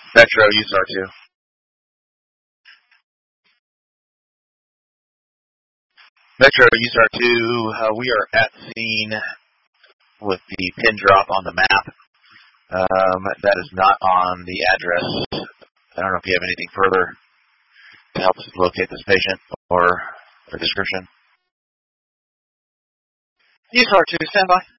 Metro, USAR 2. Metro, USAR 2, we are at scene with the pin drop on the map. That is not on the address. I don't know if you have anything further to help us locate this patient or a description. USAR 2, stand by.